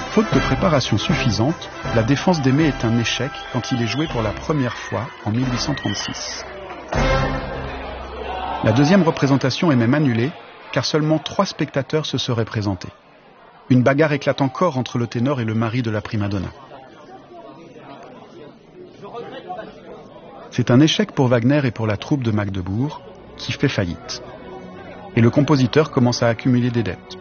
Faute de préparation suffisante, la défense d'Aimé est un échec quand il est joué pour la première fois en 1836. La deuxième représentation est même annulée, car seulement 3 spectateurs se seraient présentés. Une bagarre éclate encore entre le ténor et le mari de la prima-donna. C'est un échec pour Wagner et pour la troupe de Magdebourg, qui fait faillite. Et le compositeur commence à accumuler des dettes.